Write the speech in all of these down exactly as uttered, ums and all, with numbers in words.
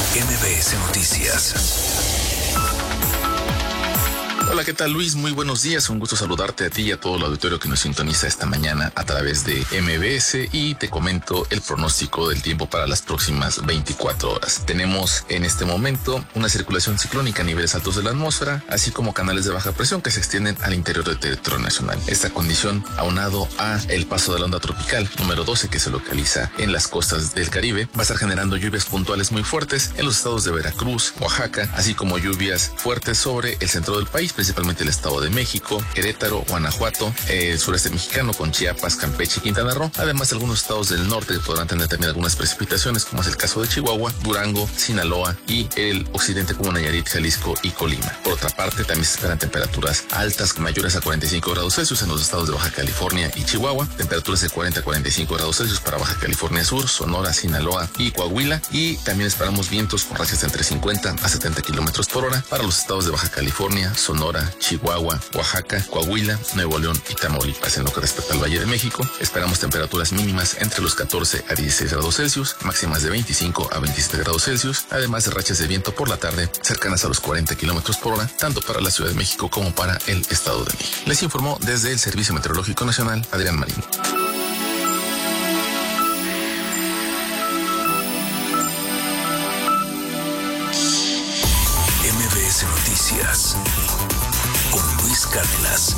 M B S Noticias. Hola, ¿qué tal, Luis? Muy buenos días. Un gusto saludarte a ti y a todo el auditorio que nos sintoniza esta mañana a través de M B S, y te comento el pronóstico del tiempo para las próximas veinticuatro horas. Tenemos en este momento una circulación ciclónica a niveles altos de la atmósfera, así como canales de baja presión que se extienden al interior del territorio nacional. Esta condición, aunado a el paso de la onda tropical número doce que se localiza en las costas del Caribe, va a estar generando lluvias puntuales muy fuertes en los estados de Veracruz, Oaxaca, así como lluvias fuertes sobre el centro del país, principalmente el Estado de México, Querétaro, Guanajuato, el sureste mexicano con Chiapas, Campeche y Quintana Roo, además algunos estados del norte que podrán tener también algunas precipitaciones, como es el caso de Chihuahua, Durango, Sinaloa y el occidente como Nayarit, Jalisco y Colima. Por otra parte, también se esperan temperaturas altas mayores a cuarenta y cinco grados Celsius en los estados de Baja California y Chihuahua, temperaturas de cuarenta a cuarenta y cinco grados Celsius para Baja California Sur, Sonora, Sinaloa y Coahuila, y también esperamos vientos con rachas de entre cincuenta a setenta kilómetros por hora para los estados de Baja California, Sonora, Chihuahua, Oaxaca, Coahuila, Nuevo León y Tamaulipas. En lo que respecta al Valle de México, esperamos temperaturas mínimas entre los catorce a dieciséis grados Celsius, máximas de veinticinco a veintisiete grados Celsius, además de rachas de viento por la tarde cercanas a los cuarenta kilómetros por hora, tanto para la Ciudad de México como para el Estado de México. Les informó desde el Servicio Meteorológico Nacional, Adrián Marín. M B S Noticias con Luis Cárdenas.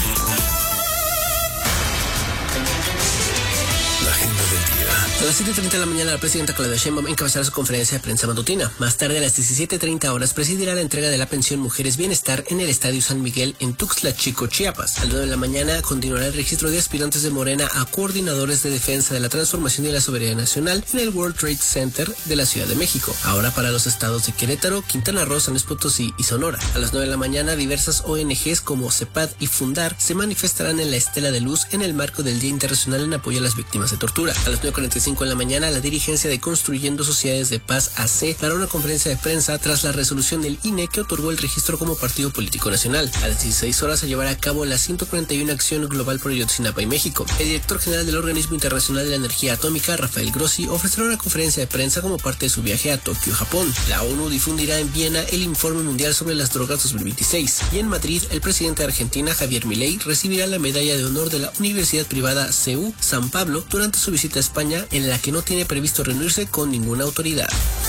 La agenda del día. A las siete treinta de la mañana, la presidenta Claudia Sheinbaum encabezará su conferencia de prensa matutina. Más tarde, a las diecisiete treinta horas, presidirá la entrega de la pensión Mujeres Bienestar en el Estadio San Miguel en Tuxtla Chico, Chiapas. A las nueve de la mañana, continuará el registro de aspirantes de Morena a coordinadores de defensa de la transformación y la soberanía nacional en el World Trade Center de la Ciudad de México. Ahora para los estados de Querétaro, Quintana Roo, San Luis Potosí y Sonora. A las nueve de la mañana, diversas O N Ges como CEPAD y Fundar se manifestarán en la Estela de Luz en el marco del Día Internacional en apoyo a las víctimas de tortura. A las nueve cuarenta y cinco de la mañana, la dirigencia de Construyendo Sociedades de Paz A C dará una conferencia de prensa tras la resolución del I N E que otorgó el registro como partido político nacional. A las dieciséis horas se llevará a cabo la ciento cuarenta y una Acción Global por Ayotzinapa y México. El director general del Organismo Internacional de la Energía Atómica, Rafael Grossi, ofrecerá una conferencia de prensa como parte de su viaje a Tokio, Japón. La ONU difundirá en Viena el Informe Mundial sobre las Drogas dos mil veintiséis. Y en Madrid, el presidente de Argentina, Javier Milei, recibirá la medalla de honor de la Universidad Privada C U San Pablo durante su visita a España, en la que no tiene previsto reunirse con ninguna autoridad.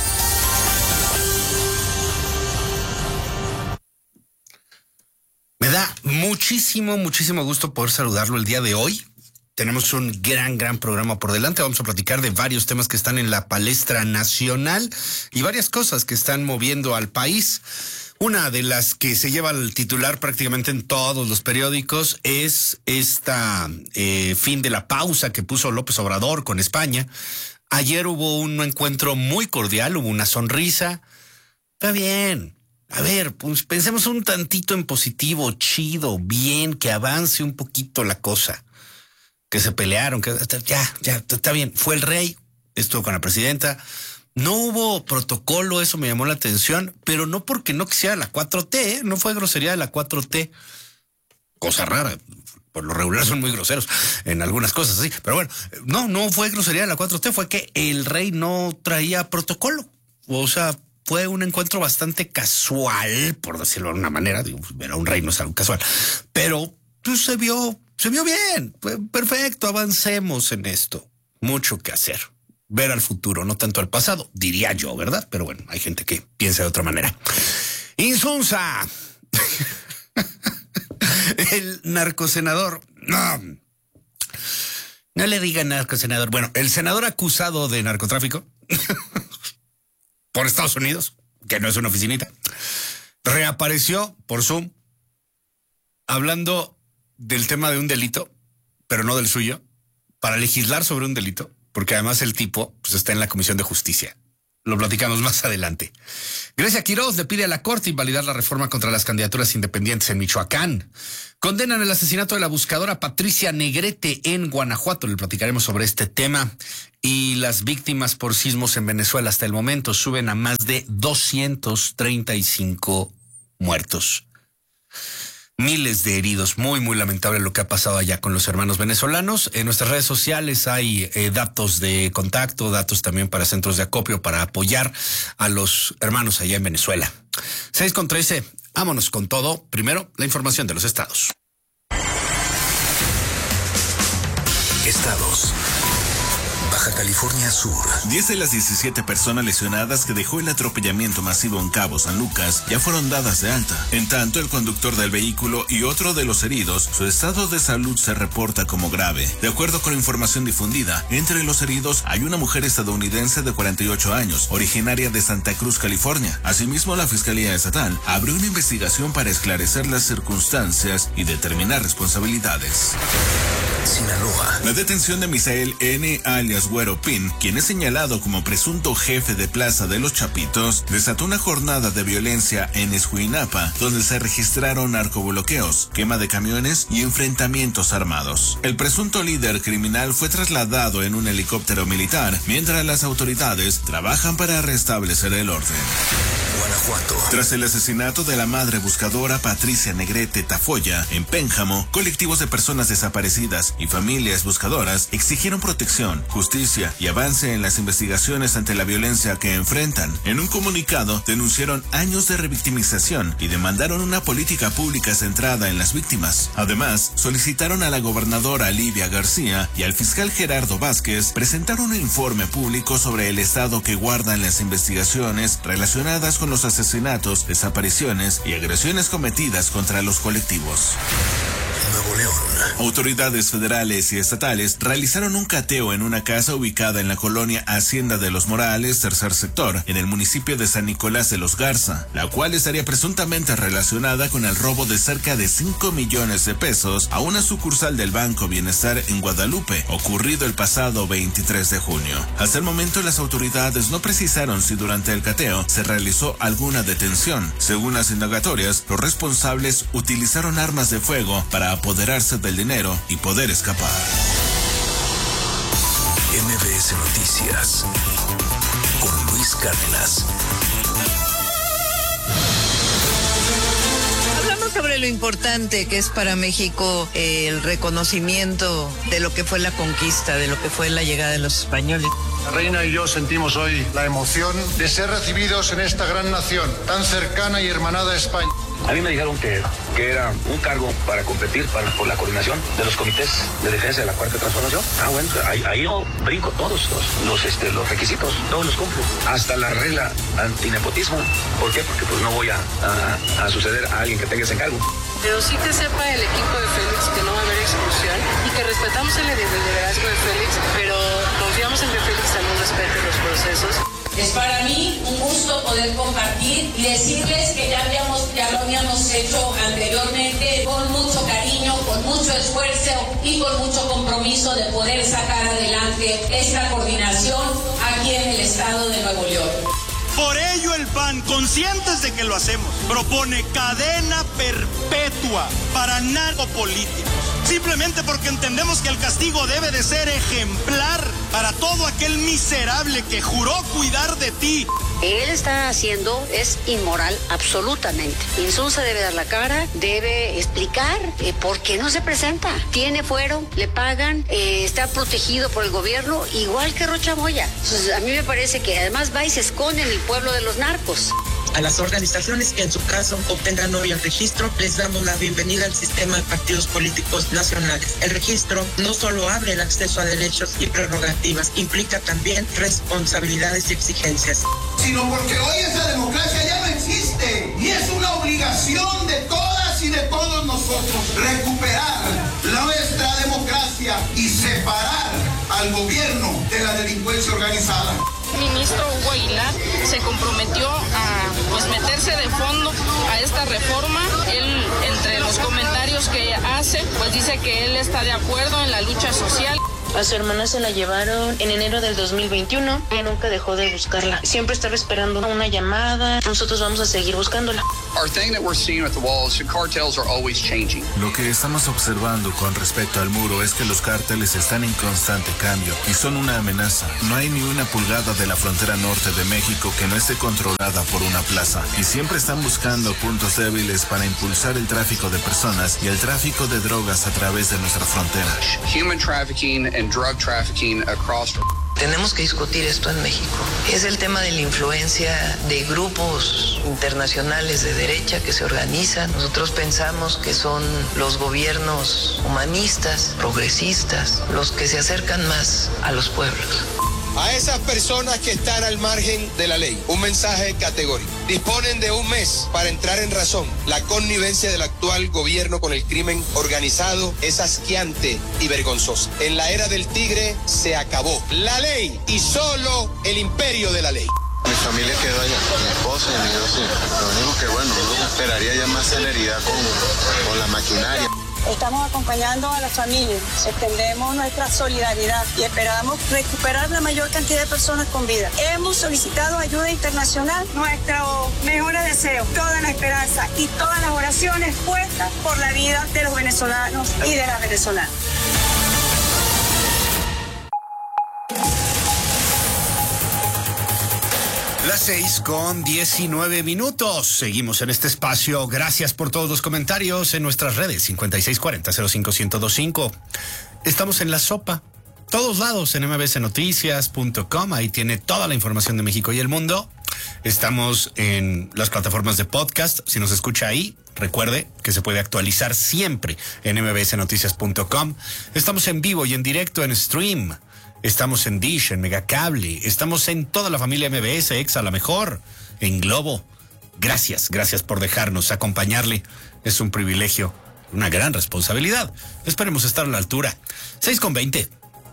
Me da muchísimo, muchísimo gusto poder saludarlo el día de hoy. Tenemos un gran, gran programa por delante. Vamos a platicar de varios temas que están en la palestra nacional y varias cosas que están moviendo al país. Una de las que se lleva el titular prácticamente en todos los periódicos es esta eh, fin de la pausa que puso López Obrador con España. Ayer hubo un encuentro muy cordial, hubo una sonrisa. Está bien. A ver, pues pensemos un tantito en positivo, chido, bien, que avance un poquito la cosa. Que se pelearon, que ya, ya, está bien. Fue el rey, estuvo con la presidenta. No hubo protocolo, eso me llamó la atención, pero no porque no quisiera la cuatro T, ¿eh? No fue grosería de la cuatro T. Cosa rara, por lo regular son muy groseros en algunas cosas, sí. Pero bueno, no, no fue grosería de la cuatro T, fue que el rey no traía protocolo. O sea, fue un encuentro bastante casual, por decirlo de una manera. Digo, ver a un rey no es algo casual, pero pues, se vio, se vio bien. Fue perfecto, avancemos en esto. Mucho que hacer. Ver al futuro, no tanto al pasado, diría yo, ¿verdad? Pero bueno, hay gente que piensa de otra manera. Insunza. El narcosenador. No. No le digan narcosenador. Bueno, el senador acusado de narcotráfico por Estados Unidos, que no es una oficinita, reapareció por Zoom hablando del tema de un delito, pero no del suyo, para legislar sobre un delito. Porque además el tipo pues, está en la Comisión de Justicia. Lo platicamos más adelante. Grecia Quiroz le pide a la Corte invalidar la reforma contra las candidaturas independientes en Michoacán. Condenan el asesinato de la buscadora Patricia Negrete en Guanajuato. Le platicaremos sobre este tema. Y las víctimas por sismos en Venezuela hasta el momento suben a más de doscientos treinta y cinco muertos. Miles de heridos, muy, muy lamentable lo que ha pasado allá con los hermanos venezolanos. En nuestras redes sociales hay eh, datos de contacto, datos también para centros de acopio para apoyar a los hermanos allá en Venezuela. seis con trece, vámonos con todo. Primero, la información de los estados. Estados. Baja California Sur. diez de las diecisiete personas lesionadas que dejó el atropellamiento masivo en Cabo San Lucas ya fueron dadas de alta. En tanto, el conductor del vehículo y otro de los heridos, su estado de salud se reporta como grave. De acuerdo con información difundida, entre los heridos hay una mujer estadounidense de cuarenta y ocho años, originaria de Santa Cruz, California. Asimismo, la Fiscalía Estatal abrió una investigación para esclarecer las circunstancias y determinar responsabilidades. Sinaloa. La detención de Misael N. alias Güero Pin, quien es señalado como presunto jefe de Plaza de los Chapitos, desató una jornada de violencia en Escuinapa, donde se registraron narcobloqueos, quema de camiones y enfrentamientos armados. El presunto líder criminal fue trasladado en un helicóptero militar, mientras las autoridades trabajan para restablecer el orden. Guanajuato. Tras el asesinato de la madre buscadora Patricia Negrete Tafoya en Pénjamo, colectivos de personas desaparecidas y familias buscadoras exigieron protección, justicia y avance en las investigaciones ante la violencia que enfrentan. En un comunicado, denunciaron años de revictimización y demandaron una política pública centrada en las víctimas. Además, solicitaron a la gobernadora Livia García y al fiscal Gerardo Vázquez presentar un informe público sobre el estado que guardan las investigaciones relacionadas con los asesinatos, desapariciones y agresiones cometidas contra los colectivos. Nuevo León. Autoridades federales y estatales realizaron un cateo en una casa ubicada en la colonia Hacienda de los Morales, tercer sector, en el municipio de San Nicolás de los Garza, la cual estaría presuntamente relacionada con el robo de cerca de cinco millones de pesos a una sucursal del Banco Bienestar en Guadalupe, ocurrido el pasado veintitrés de junio. Hasta el momento, las autoridades no precisaron si durante el cateo se realizó alguna detención. Según las indagatorias, los responsables utilizaron armas de fuego para apoderarse del dinero y poder escapar. M B S Noticias con Luis Cárdenas. Hablamos sobre lo importante que es para México eh, el reconocimiento de lo que fue la conquista, de lo que fue la llegada de los españoles. La reina y yo sentimos hoy la emoción de ser recibidos en esta gran nación, tan cercana y hermanada a España. A mí me dijeron que, que era un cargo para competir para, por la coordinación de los comités de defensa de la Cuarta Transformación. Ah, bueno, ahí, ahí yo brinco todos los, los, este, los requisitos, todos los cumplo. Hasta la regla antinepotismo. ¿Por qué? Porque pues no voy a, a, a suceder a alguien que tenga ese cargo. Pero sí que sepa el equipo de Félix que no va a haber exclusión y que respetamos el liderazgo de Félix, pero confiamos en que Félix también respete los procesos. Es para mí un gusto poder compartir y decirles que ya, habíamos, ya lo habíamos hecho anteriormente con mucho cariño, con mucho esfuerzo y con mucho compromiso de poder sacar adelante esta coordinación aquí en el estado de Nuevo León. Por ello el P A N, conscientes de que lo hacemos, propone cadena perpetua para narcopolíticos. Simplemente porque entendemos que el castigo debe de ser ejemplar para todo aquel miserable que juró cuidar de ti. Él está haciendo es inmoral absolutamente. Insunza debe dar la cara, debe explicar eh, por qué no se presenta. Tiene fuero, le pagan, eh, está protegido por el gobierno, igual que Rocha Moya. Entonces, a mí me parece que además va y se esconde en el pueblo de los narcos. A las organizaciones que en su caso obtengan hoy el registro, les damos la bienvenida al sistema de partidos políticos nacionales. El registro no solo abre el acceso a derechos y prerrogativas, implica también responsabilidades y exigencias. Sino porque hoy esa democracia ya no existe y es una obligación de todas y de todos nosotros recuperar nuestra democracia y separar al gobierno de la delincuencia organizada. El ministro Hugo Aguilar se comprometió a pues meterse de fondo a esta reforma. Él, entre los comentarios que hace, pues dice que él está de acuerdo en la lucha social. A su hermana se la llevaron en enero del dos mil veintiuno. Ella nunca dejó de buscarla. Siempre estaba esperando una llamada. Nosotros vamos a seguir buscándola. Our thing that we're seeing with the wall is the cartels are always changing. Lo que estamos observando con respecto al muro es que los cárteles están en constante cambio y son una amenaza. No hay ni una pulgada de la frontera norte de México que no esté controlada por una plaza y siempre están buscando puntos débiles para impulsar el tráfico de personas y el tráfico de drogas a través de nuestra frontera. Human trafficking and drug trafficking across. Tenemos que discutir esto en México. Es el tema de la influencia de grupos internacionales de derecha que se organizan. Nosotros pensamos que son los gobiernos humanistas, progresistas, los que se acercan más a los pueblos. A esas personas que están al margen de la ley, un mensaje categórico. Disponen de un mes para entrar en razón. La connivencia del actual gobierno con el crimen organizado es asqueante y vergonzosa. En la era del tigre se acabó. La ley y solo el imperio de la ley. Mi familia quedó allá, mi esposa y mi dos hijos. Lo único que, bueno, uno esperaría ya más celeridad con, con la maquinaria. Estamos acompañando a las familias, extendemos nuestra solidaridad y esperamos recuperar la mayor cantidad de personas con vida. Hemos solicitado ayuda internacional, nuestro mejor deseo, toda la esperanza y todas las oraciones puestas por la vida de los venezolanos y de las venezolanas. Las seis con diecinueve minutos. Seguimos en este espacio. Gracias por todos los comentarios en nuestras redes cincuenta y seis cuarenta cero cinco uno cero dos cinco. Estamos en La Sopa, todos lados en m b c noticias punto com. Ahí tiene toda la información de México y el mundo. Estamos en las plataformas de podcast. Si nos escucha ahí, recuerde que se puede actualizar siempre en m b c noticias punto com. Estamos en vivo y en directo en Stream. Estamos en Dish, en Megacable, estamos en toda la familia M B S, Exa, La Mejor, en Globo. Gracias, gracias por dejarnos acompañarle. Es un privilegio, una gran responsabilidad. Esperemos estar a la altura. seis con veinte.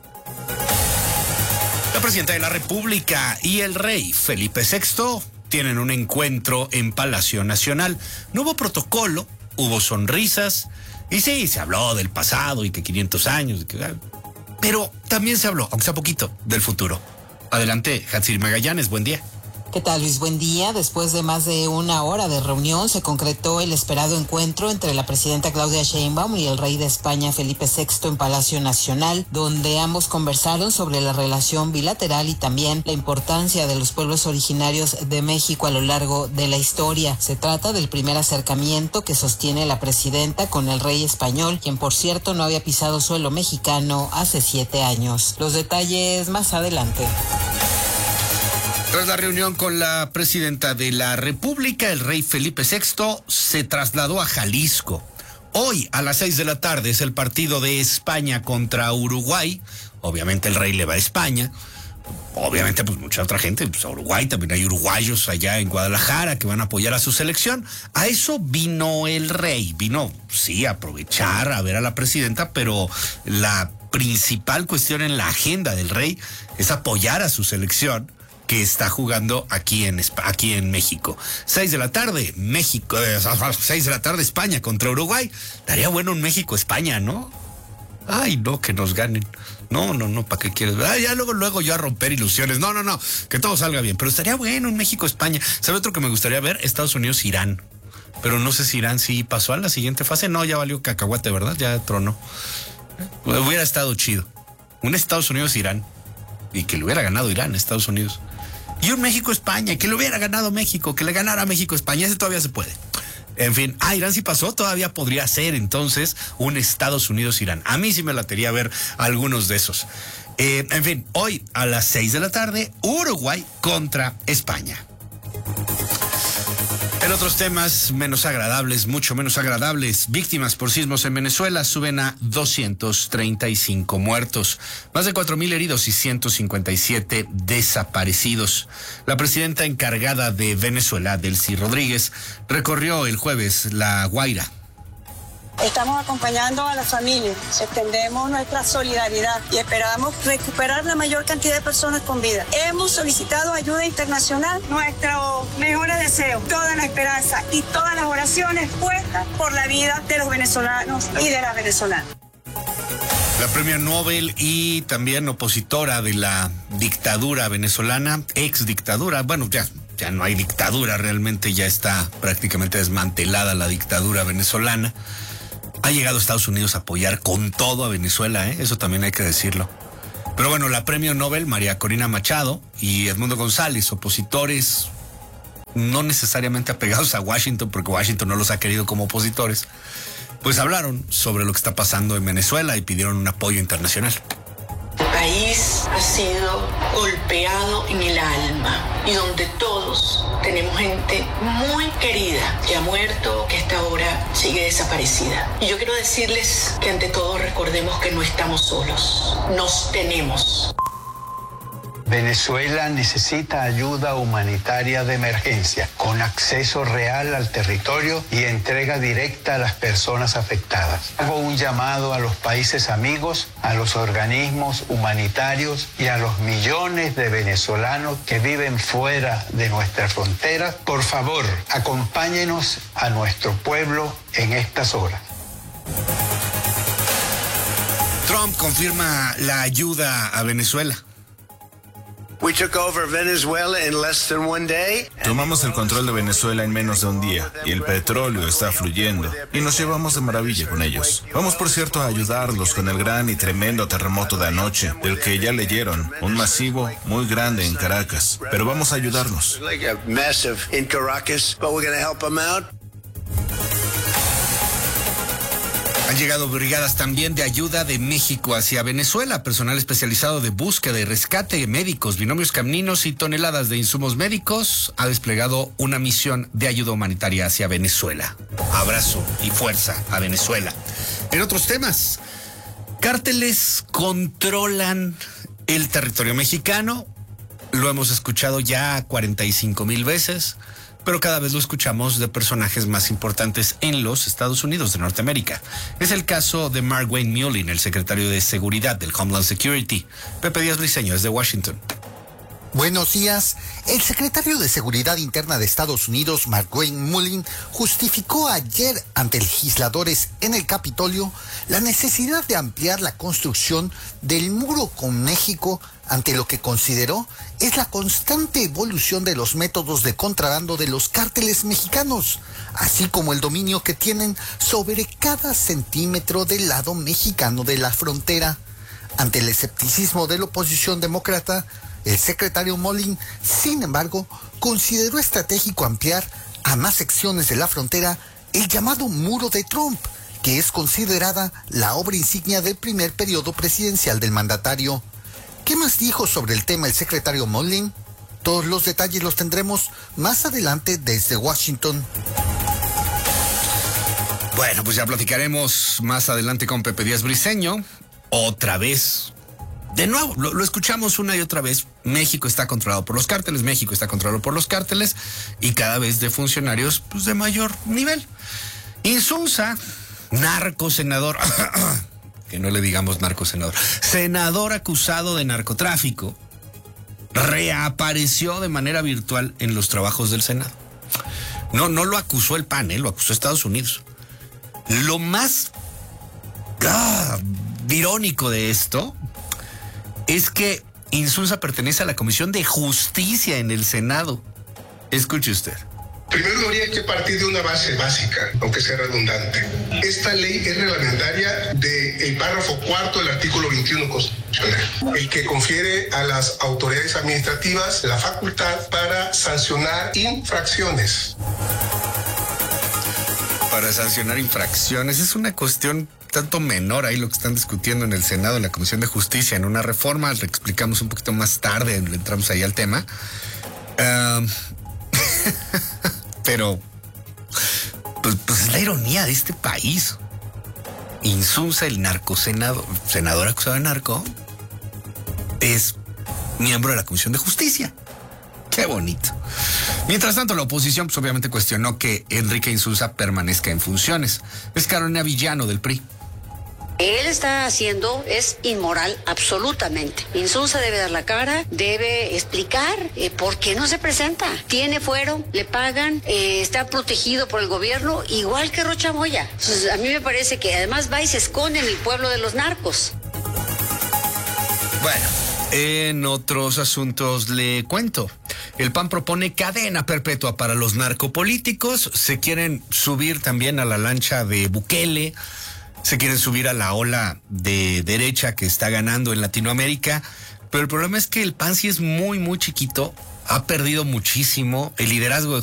La presidenta de la República y el rey Felipe sexto tienen un encuentro en Palacio Nacional. No hubo protocolo, hubo sonrisas y sí, se habló del pasado y que quinientos años... Que, pero también se habló, aunque sea poquito, del futuro. Adelante, Hatsiri Magallanes, buen día. ¿Qué tal, Luis? Buen día. Después de más de una hora de reunión, se concretó el esperado encuentro entre la presidenta Claudia Sheinbaum y el rey de España, Felipe sexto, en Palacio Nacional, donde ambos conversaron sobre la relación bilateral y también la importancia de los pueblos originarios de México a lo largo de la historia. Se trata del primer acercamiento que sostiene la presidenta con el rey español, quien, por cierto, no había pisado suelo mexicano hace siete años. Los detalles más adelante. Tras la reunión con la presidenta de la República, el rey Felipe sexto se trasladó a Jalisco. Hoy a las seis de la tarde es el partido de España contra Uruguay. Obviamente el rey le va a España. Obviamente pues mucha otra gente, pues a Uruguay, también hay uruguayos allá en Guadalajara que van a apoyar a su selección. A eso vino el rey, vino sí a aprovechar, a ver a la presidenta, pero la principal cuestión en la agenda del rey es apoyar a su selección, que está jugando aquí en aquí en México. Seis de la tarde, México, eh, seis de la tarde, España contra Uruguay. Daría bueno un México-España, ¿no? Ay, no, que nos ganen. No, no, no, ¿para qué quieres? Ah, ya luego, luego yo a romper ilusiones. No, no, no, que todo salga bien. Pero estaría bueno un México-España. ¿Sabe otro que me gustaría ver? Estados Unidos-Irán. Pero no sé si Irán sí pasó a la siguiente fase. No, ya valió cacahuate, ¿verdad? Ya tronó. Hubiera estado chido. Un Estados Unidos-Irán. Y que le hubiera ganado Irán, Estados Unidos. Y un México-España, que le hubiera ganado México, que le ganara México-España, ese todavía se puede. En fin, ah, Irán sí pasó, todavía podría ser entonces un Estados Unidos-Irán. A mí sí me latería ver algunos de esos. Eh, en fin, hoy a las seis de la tarde, Uruguay contra España. En otros temas menos agradables, mucho menos agradables, víctimas por sismos en Venezuela suben a doscientos treinta y cinco muertos, más de cuatro mil heridos y ciento cincuenta y siete desaparecidos. La presidenta encargada de Venezuela, Delcy Rodríguez, recorrió el jueves La Guaira. Estamos acompañando a las familias, extendemos nuestra solidaridad y esperamos recuperar la mayor cantidad de personas con vida. Hemos solicitado ayuda internacional, nuestro mejor deseo, toda la esperanza y todas las oraciones puestas por la vida de los venezolanos y de las venezolanas. La premio Nobel y también opositora de la dictadura venezolana, ex dictadura, bueno, ya, ya no hay dictadura realmente, ya está prácticamente desmantelada la dictadura venezolana. Ha llegado a Estados Unidos a apoyar con todo a Venezuela, ¿eh? Eso también hay que decirlo. Pero bueno, la premio Nobel, María Corina Machado y Edmundo González, opositores no necesariamente apegados a Washington, porque Washington no los ha querido como opositores, pues hablaron sobre lo que está pasando en Venezuela y pidieron un apoyo internacional. El país ha sido golpeado en el alma y donde todos tenemos gente muy querida que ha muerto, que hasta ahora sigue desaparecida. Y yo quiero decirles que ante todo recordemos que no estamos solos, nos tenemos. Venezuela necesita ayuda humanitaria de emergencia, con acceso real al territorio y entrega directa a las personas afectadas. Hago un llamado a los países amigos, a los organismos humanitarios y a los millones de venezolanos que viven fuera de nuestras fronteras. Por favor, acompáñenos a nuestro pueblo en estas horas. Trump confirma la ayuda a Venezuela. We took over Venezuela in less than one day. Tomamos el control de Venezuela en menos de un día y el petróleo está fluyendo y nos llevamos de maravilla con ellos. Vamos, por cierto, a ayudarlos con el gran y tremendo terremoto de anoche, del que ya leyeron, un masivo muy grande en Caracas, pero vamos a ayudarlos. Like a massive in Caracas, but we're going to help them out. Han llegado brigadas también de ayuda de México hacia Venezuela, personal especializado de búsqueda y rescate, médicos, binomios caninos y toneladas de insumos médicos. Ha desplegado una misión de ayuda humanitaria hacia Venezuela. Abrazo y fuerza a Venezuela. En otros temas, cárteles controlan el territorio mexicano. Lo hemos escuchado ya cuarenta y cinco mil veces, pero cada vez lo escuchamos de personajes más importantes en los Estados Unidos de Norteamérica. Es el caso de Markwayne Mullin, el secretario de Seguridad del Homeland Security. Pepe Díaz Briceño, desde Washington. Buenos días. El secretario de Seguridad Interna de Estados Unidos, Markwayne Mullin, justificó ayer ante legisladores en el Capitolio la necesidad de ampliar la construcción del muro con México ante lo que consideró es la constante evolución de los métodos de contrabando de los cárteles mexicanos, así como el dominio que tienen sobre cada centímetro del lado mexicano de la frontera. Ante el escepticismo de la oposición demócrata, el secretario Mullin, sin embargo, consideró estratégico ampliar a más secciones de la frontera el llamado Muro de Trump, que es considerada la obra insignia del primer periodo presidencial del mandatario. ¿Qué más dijo sobre el tema el secretario Mullin? Todos los detalles los tendremos más adelante desde Washington. Bueno, pues ya platicaremos más adelante con Pepe Díaz Briceño. Otra vez. De nuevo, lo, lo escuchamos una y otra vez. México está controlado por los cárteles, México está controlado por los cárteles y cada vez de funcionarios pues, de mayor nivel. Insunza, narco senador, que no le digamos narco senador, senador acusado de narcotráfico, reapareció de manera virtual en los trabajos del Senado. No, no lo acusó el P A N, ¿eh? Lo acusó Estados Unidos. Lo más ah, irónico de esto es que Insunza pertenece a la Comisión de Justicia en el Senado. Escuche usted. Primero habría que partir de una base básica, aunque sea redundante. Esta ley es reglamentaria del párrafo cuarto del artículo veintiuno constitucional, el que confiere a las autoridades administrativas la facultad para sancionar infracciones. Para sancionar infracciones es una cuestión tanto menor ahí lo que están discutiendo en el Senado, en la Comisión de Justicia, en una reforma. Le explicamos un poquito más tarde, entramos ahí al tema. Uh, pero, pues, pues es la ironía de este país. Insunza, el narcosenador, senador acusado de narco, es miembro de la Comisión de Justicia. Qué bonito. Mientras tanto, la oposición pues, obviamente cuestionó que Enrique Insunza permanezca en funciones. Es Carolina Villano del P R I. Él está haciendo es inmoral absolutamente. Insunza debe dar la cara, debe explicar eh, por qué no se presenta. Tiene fuero, le pagan, eh, está protegido por el gobierno, igual que Rocha Moya. Entonces, a mí me parece que además va y se esconde en el pueblo de los narcos. Bueno, en otros asuntos le cuento. El P A N propone cadena perpetua para los narcopolíticos. Se quieren subir también a la lancha de Bukele. Se quieren subir a la ola de derecha que está ganando en Latinoamérica. Pero el problema es que el P A N sí es muy, muy chiquito. Ha perdido muchísimo. El liderazgo de